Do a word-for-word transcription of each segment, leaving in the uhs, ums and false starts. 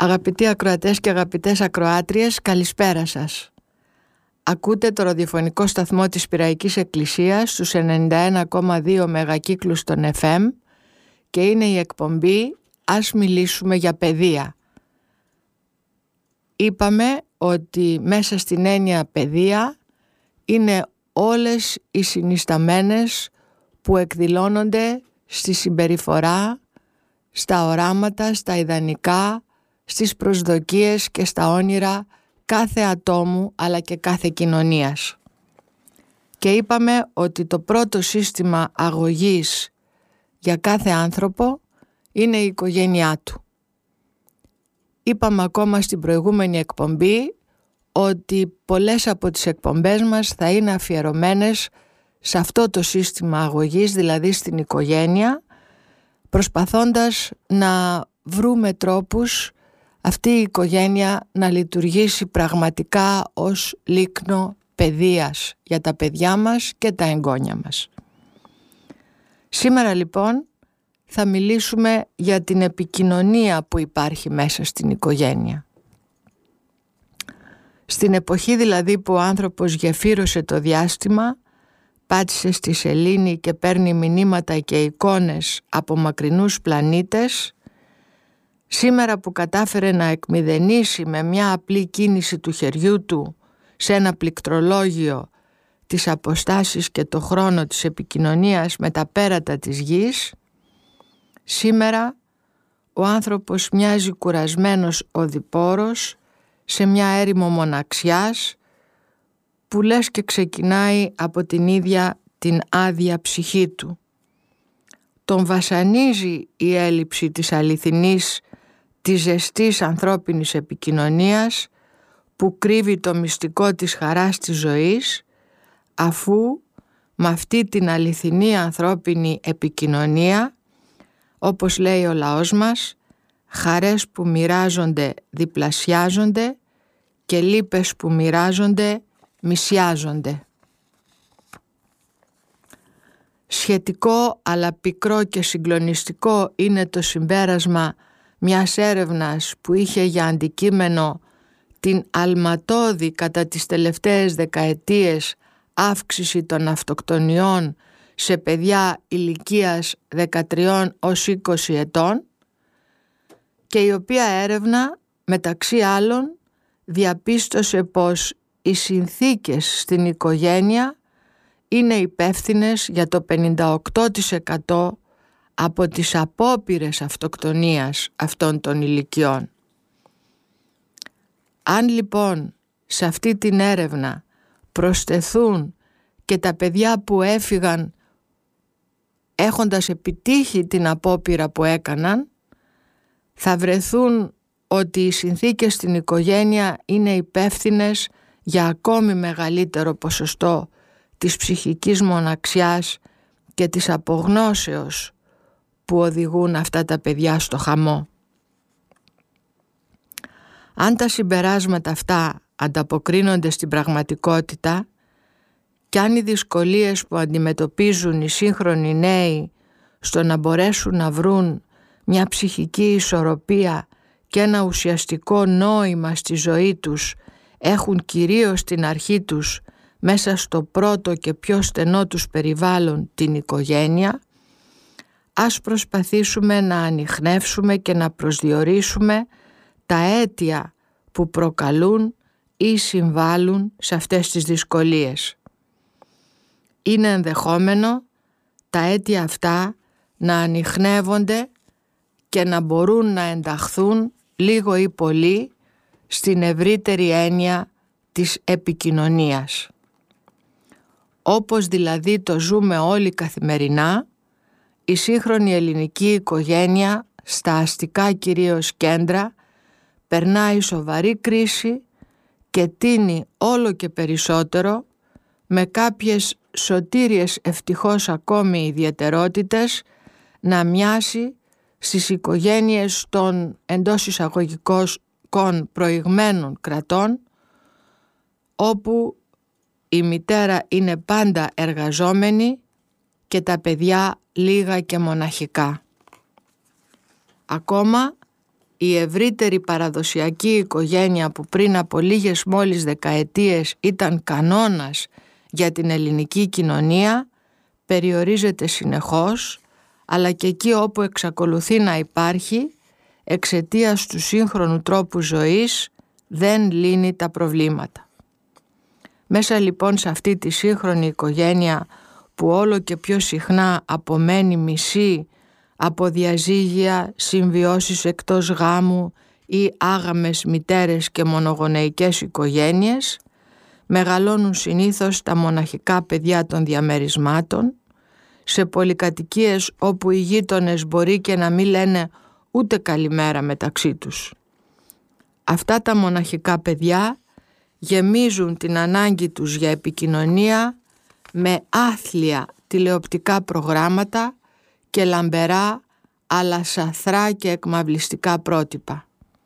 Αγαπητοί ακροατές και αγαπητές ακροάτριες, καλησπέρα σας. Ακούτε το ραδιοφωνικό σταθμό της Πειραϊκής Εκκλησίας στους ενενήντα ένα κόμμα δύο μεγακύκλους των εφ εμ και είναι η εκπομπή «Ας μιλήσουμε για παιδεία». Είπαμε ότι μέσα στην έννοια παιδεία είναι όλες οι συνισταμένες που εκδηλώνονται στη συμπεριφορά, στα οράματα, στα ιδανικά, στις προσδοκίες και στα όνειρα κάθε ατόμου αλλά και κάθε κοινωνίας. Και είπαμε ότι το πρώτο σύστημα αγωγής για κάθε άνθρωπο είναι η οικογένειά του. Είπαμε ακόμα στην προηγούμενη εκπομπή ότι πολλές από τις εκπομπές μας θα είναι αφιερωμένες σε αυτό το σύστημα αγωγής, δηλαδή στην οικογένεια, προσπαθώντας να βρούμε τρόπους αυτή η οικογένεια να λειτουργήσει πραγματικά ως λίκνο παιδείας για τα παιδιά μας και τα εγγόνια μας. Σήμερα λοιπόν θα μιλήσουμε για την επικοινωνία που υπάρχει μέσα στην οικογένεια. Στην εποχή δηλαδή που ο άνθρωπος γεφύρωσε το διάστημα, πάτησε στη σελήνη και παίρνει μηνύματα και εικόνες από μακρινούς πλανήτες, σήμερα που κατάφερε να εκμηδενήσει με μια απλή κίνηση του χεριού του σε ένα πληκτρολόγιο τις αποστάσεις και το χρόνο της επικοινωνίας με τα πέρατα της γης, σήμερα ο άνθρωπος μοιάζει κουρασμένος οδηπόρος σε μια έρημο μοναξιάς που λες και ξεκινάει από την ίδια την άδεια ψυχή του. Τον βασανίζει η έλλειψη της αληθινής, της ζεστής ανθρώπινης επικοινωνίας που κρύβει το μυστικό της χαράς της ζωής, αφού με αυτή την αληθινή ανθρώπινη επικοινωνία, όπως λέει ο λαός μας, χαρές που μοιράζονται διπλασιάζονται και λύπες που μοιράζονται μισιάζονται. Σχετικό αλλά πικρό και συγκλονιστικό είναι το συμπέρασμα μιας έρευνας που είχε για αντικείμενο την αλματώδη κατά τις τελευταίες δεκαετίες αύξηση των αυτοκτονιών σε παιδιά ηλικίας δεκατρία ως είκοσι ετών, και η οποία έρευνα μεταξύ άλλων διαπίστωσε πως οι συνθήκες στην οικογένεια είναι υπεύθυνες για το πενήντα οκτώ τοις εκατό από τις απόπειρες αυτοκτονίας αυτών των ηλικιών. Αν λοιπόν σε αυτή την έρευνα προσθεθούν και τα παιδιά που έφυγαν έχοντας επιτύχει την απόπειρα που έκαναν, θα βρεθούν ότι οι συνθήκες στην οικογένεια είναι υπεύθυνες για ακόμη μεγαλύτερο ποσοστό της ψυχικής μοναξιάς και της απογνώσεως που οδηγούν αυτά τα παιδιά στο χαμό. Αν τα συμπεράσματα αυτά ανταποκρίνονται στην πραγματικότητα και αν οι δυσκολίες που αντιμετωπίζουν οι σύγχρονοι νέοι στο να μπορέσουν να βρουν μια ψυχική ισορροπία και ένα ουσιαστικό νόημα στη ζωή τους έχουν κυρίως την αρχή τους μέσα στο πρώτο και πιο στενό τους περιβάλλον, την οικογένεια, ας προσπαθήσουμε να ανιχνεύσουμε και να προσδιορίσουμε τα αίτια που προκαλούν ή συμβάλλουν σε αυτές τις δυσκολίες. Είναι ενδεχόμενο τα αίτια αυτά να ανιχνεύονται και να μπορούν να ενταχθούν λίγο ή πολύ στην ευρύτερη έννοια της επικοινωνίας. Όπως δηλαδή το ζούμε όλοι καθημερινά, η σύγχρονη ελληνική οικογένεια στα αστικά κυρίως κέντρα περνάει σοβαρή κρίση και τίνει όλο και περισσότερο, με κάποιες σωτήριες ευτυχώς ακόμη ιδιαιτερότητες, να μοιάσει στις οικογένειες των εντός εισαγωγικών προηγμένων κρατών, όπου η μητέρα είναι πάντα εργαζόμενη και τα παιδιά λίγα και μοναχικά. Ακόμα η ευρύτερη παραδοσιακή οικογένεια που πριν από λίγες μόλις δεκαετίες ήταν κανόνας για την ελληνική κοινωνία περιορίζεται συνεχώς, αλλά και εκεί όπου εξακολουθεί να υπάρχει, εξαιτίας του σύγχρονου τρόπου ζωής, δεν λύνει τα προβλήματα. Μέσα λοιπόν σε αυτή τη σύγχρονη οικογένεια που όλο και πιο συχνά απομένει μισή από διαζύγια, συμβιώσεις εκτός γάμου ή άγαμες μητέρες και μονογονεϊκές οικογένειες, μεγαλώνουν συνήθως τα μοναχικά παιδιά των διαμερισμάτων, σε πολυκατοικίες όπου οι γείτονες μπορεί και να μην λένε ούτε καλημέρα μεταξύ τους. Αυτά τα μοναχικά παιδιά γεμίζουν την ανάγκη τους για επικοινωνία με άθλια τηλεοπτικά προγράμματα και λαμπερά αλλά σαθρά και εκμαυλιστικά πρότυπα.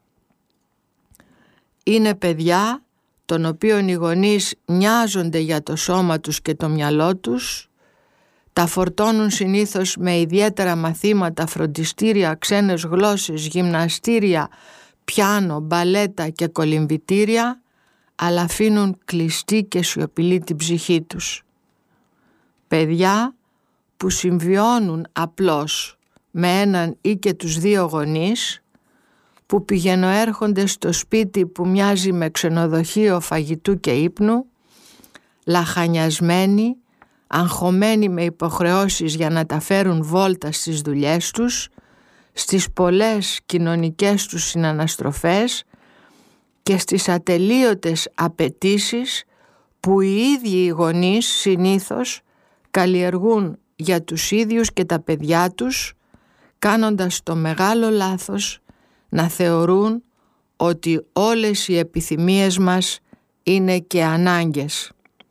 Είναι παιδιά των οποίων οι γονείς νοιάζονται για το σώμα τους και το μυαλό τους, τα φορτώνουν συνήθως με ιδιαίτερα μαθήματα, φροντιστήρια, ξένες γλώσσες, γυμναστήρια, πιάνο, μπαλέτα και κολυμβητήρια, αλλά αφήνουν κλειστή και σιωπηλή την ψυχή τους. Παιδιά που συμβιώνουν απλώς με έναν ή και τους δύο γονείς, που πηγαινοέρχονται στο σπίτι που μοιάζει με ξενοδοχείο φαγητού και ύπνου, λαχανιασμένοι, αγχωμένοι με υποχρεώσεις για να τα φέρουν βόλτα στις δουλειές τους, στις πολλές κοινωνικές τους συναναστροφές και στις ατελείωτες απαιτήσεις που οι ίδιοι οι γονείς συνήθως καλλιεργούν για τους ίδιους και τα παιδιά τους, κάνοντας το μεγάλο λάθος να θεωρούν ότι όλες οι επιθυμίες μας είναι και ανάγκες.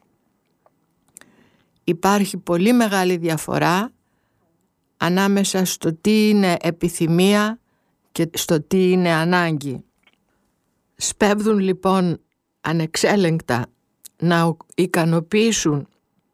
Υπάρχει πολύ μεγάλη διαφορά ανάμεσα στο τι είναι επιθυμία και στο τι είναι ανάγκη. Σπέβδουν λοιπόν ανεξέλεγκτα να ικανοποιήσουν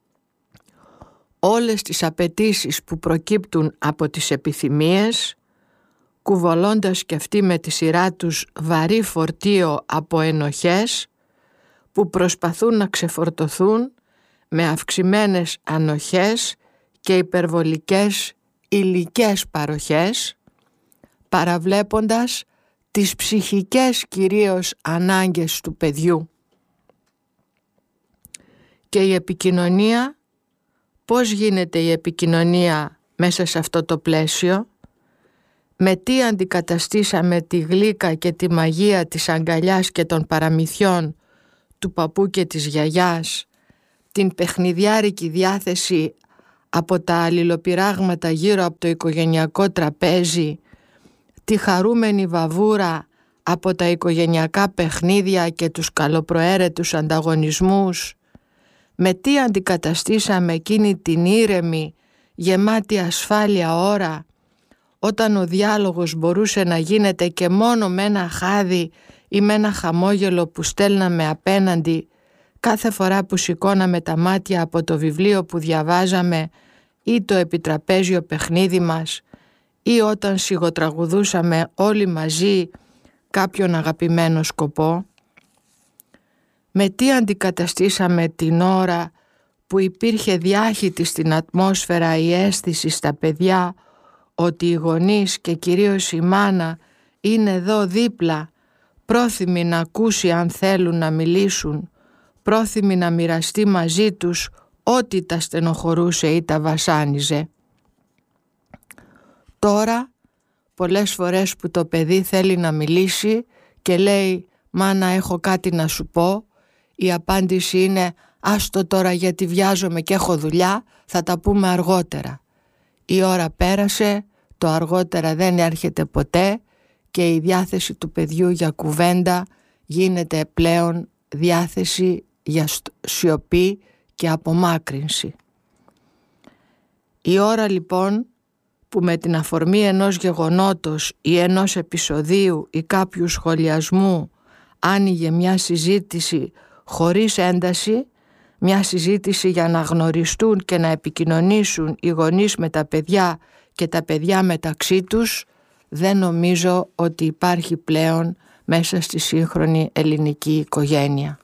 όλες τις απαιτήσεις που προκύπτουν από τις επιθυμίες, κουβαλώντας και αυτοί με τη σειρά τους βαρύ φορτίο από ενοχές που προσπαθούν να ξεφορτωθούν με αυξημένες ανοχές και υπερβολικές υλικές παροχές, παραβλέποντας τις ψυχικές κυρίως ανάγκες του παιδιού. Και η επικοινωνία, πώς γίνεται η επικοινωνία μέσα σε αυτό το πλαίσιο? Με τι αντικαταστήσαμε τη γλύκα και τη μαγεία της αγκαλιάς και των παραμυθιών του παππού και της γιαγιάς, την παιχνιδιάρικη διάθεση από τα αλληλοπειράγματα γύρω από το οικογενειακό τραπέζι, τη χαρούμενη βαβούρα από τα οικογενειακά παιχνίδια και τους καλοπροαίρετους ανταγωνισμούς? Με τι αντικαταστήσαμε εκείνη την ήρεμη, γεμάτη ασφάλεια ώρα, όταν ο διάλογος μπορούσε να γίνεται και μόνο με ένα χάδι ή με ένα χαμόγελο που στέλναμε απέναντι κάθε φορά που σηκώναμε τα μάτια από το βιβλίο που διαβάζαμε ή το επιτραπέζιο παιχνίδι μας, ή όταν σιγοτραγουδούσαμε όλοι μαζί κάποιον αγαπημένο σκοπό? Με τι αντικαταστήσαμε την ώρα που υπήρχε διάχυτη στην ατμόσφαιρα η αίσθηση στα παιδιά ότι οι γονείς και κυρίως η μάνα είναι εδώ δίπλα, πρόθυμοι να ακούσει αν θέλουν να μιλήσουν, πρόθυμοι να μοιραστεί μαζί τους ό,τι τα στενοχωρούσε ή τα βασάνιζε? Τώρα, πολλές φορές που το παιδί θέλει να μιλήσει και λέει «Μάνα, έχω κάτι να σου πω», η απάντηση είναι «Άστο τώρα γιατί βιάζομαι και έχω δουλειά, θα τα πούμε αργότερα». Η ώρα πέρασε, το αργότερα δεν έρχεται ποτέ και η διάθεση του παιδιού για κουβέντα γίνεται πλέον διάθεση για σιωπή και απομάκρυνση. Η ώρα λοιπόν που με την αφορμή ενός γεγονότος ή ενός επεισοδίου ή κάποιου σχολιασμού άνοιγε μια συζήτηση χωρίς ένταση, μια συζήτηση για να γνωριστούν και να επικοινωνήσουν οι γονείς με τα παιδιά και τα παιδιά μεταξύ τους, δεν νομίζω ότι υπάρχει πλέον μέσα στη σύγχρονη ελληνική οικογένεια.